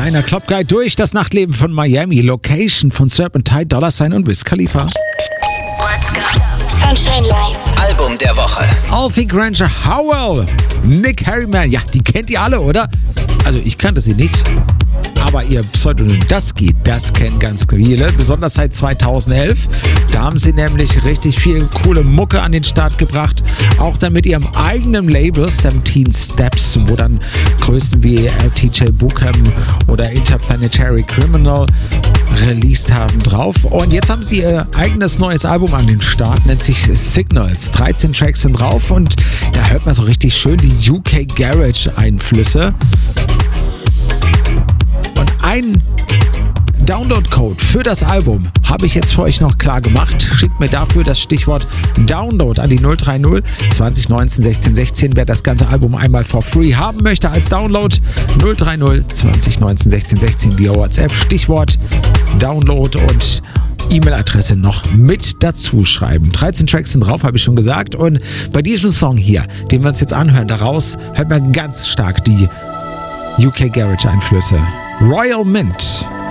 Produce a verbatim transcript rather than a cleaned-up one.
Kleiner Club Guide durch das Nachtleben von Miami. Location von Serpentine, Dollar Sign und Wiz Khalifa. Let's go. Sunshine Live. Album der Woche. Alfie Granger Howell. Nick Harriman. Ja, die kennt ihr alle, oder? Also ich kannte sie nicht. Aber ihr Pseudonym Dusky, das kennen ganz viele, besonders seit zweitausendelf. Da haben sie nämlich richtig viel coole Mucke an den Start gebracht. Auch dann mit ihrem eigenen Label siebzehn Steps, wo dann Größen wie T J Buchan oder Interplanetary Criminal released haben drauf. Und jetzt haben sie ihr eigenes neues Album an den Start, nennt sich Signals. dreizehn Tracks sind drauf und da hört man so richtig schön die U K Garage Einflüsse. Ein Download-Code für das Album habe ich jetzt für euch noch klar gemacht. Schickt mir dafür das Stichwort Download an die null drei null zwanzig neunzehn sechzehn sechzehn. Wer das ganze Album einmal for free haben möchte als Download, null drei null zwanzig neunzehn sechzehn sechzehn via WhatsApp. Stichwort Download und E-Mail-Adresse noch mit dazu schreiben. dreizehn Tracks sind drauf, habe ich schon gesagt. Und bei diesem Song hier, den wir uns jetzt anhören, daraus hört man ganz stark die U K Garage Einflüsse. Royal Mint.